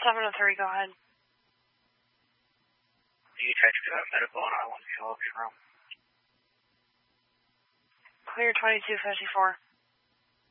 703, go ahead. You text me about medical and I want to fill up your room. Clear 2254.